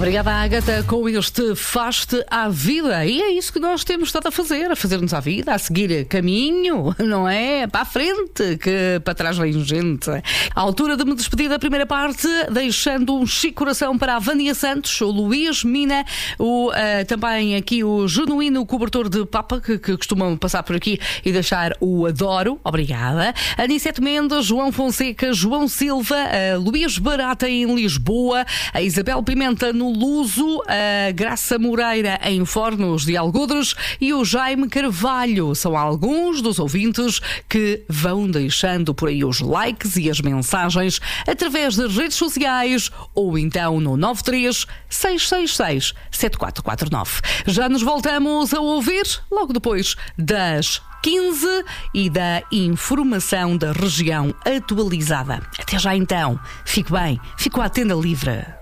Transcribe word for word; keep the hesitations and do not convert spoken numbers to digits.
Obrigada, Ágata, com este Faz-te à Vida. E é isso que nós temos estado a fazer, a fazer-nos à vida, a seguir caminho, não é? Para a frente, que para trás vem gente. À altura de me despedir da primeira parte, deixando um chique coração para a Vânia Santos, o Luís Mina, o, uh, também aqui o genuíno cobertor de papa, que, que costumam passar por aqui e deixar o adoro. Obrigada. Anicete Mendes, João Fonseca, João Silva, uh, Luís Barata em Lisboa, a Isabel Pimenta no Luso, a Graça Moreira em Fornos de Algodres e o Jaime Carvalho. São alguns dos ouvintes que vão deixando por aí os likes e as mensagens através das redes sociais ou então no nove três seis seis seis sete quatro quatro nove. Já nos voltamos a ouvir logo depois das quinze e da informação da região atualizada. Até já então. Fique bem. Fico à tenda livre.